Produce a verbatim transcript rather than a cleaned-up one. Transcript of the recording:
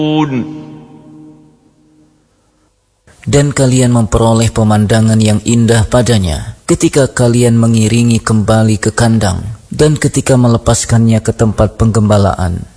Dan kalian memperoleh pemandangan yang indah padanya ketika kalian mengiringi kembali ke kandang dan ketika melepaskannya ke tempat penggembalaan.